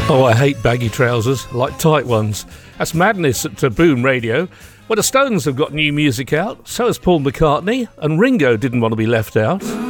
Oh, I hate baggy trousers, I like tight ones. That's madness at Boom Radio. Well, the Stones have got new music out, so has Paul McCartney, and Ringo didn't want to be left out.